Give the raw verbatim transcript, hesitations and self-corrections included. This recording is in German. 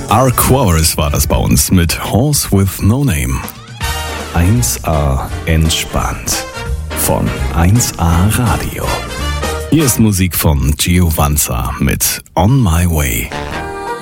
Our Quarrels war das bei uns mit Horse with No Name. eins A entspannt von eins A Radio. Hier ist Musik von Giovanza mit On My Way.